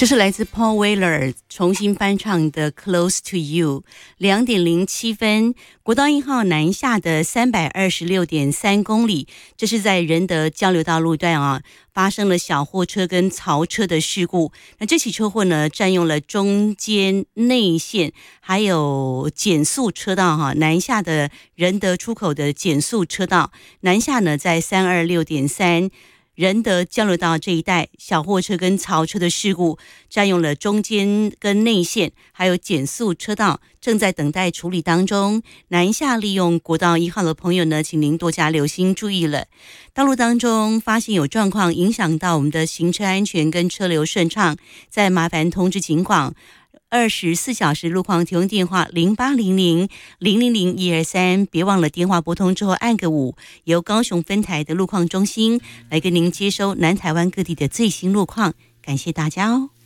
这是来自 Paul Weller 重新翻唱的 Close to You。 2点07分，国道1号南下的 326.3 公里，这是在仁德交流道路段发生了小货车跟槽车的事故。那这起车祸呢，占用了中间内线还有减速车道南下的仁德出口的减速车道，南下呢在 326.3仁德交流道这一带，小货车跟槽车的事故占用了中间跟内线还有减速车道，正在等待处理当中。南下利用国道1号的朋友呢，请您多加留心注意了。道路当中发现有状况影响到我们的行车安全跟车流顺畅，再麻烦通知警广24小时路况提供电话0800-000-123，别忘了电话拨通之后按个5，由高雄分台的路况中心来跟您接收南台湾各地的最新路况。感谢大家哦。